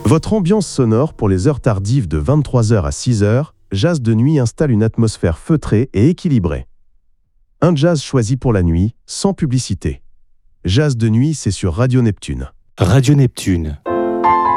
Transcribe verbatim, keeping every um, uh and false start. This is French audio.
Votre ambiance sonore pour les heures tardives de vingt-trois heures à six heures, Jazz de nuit installe une atmosphère feutrée et équilibrée. Un jazz choisi pour la nuit, sans publicité. Jazz de nuit, c'est sur Radio Neptune. Radio Neptune.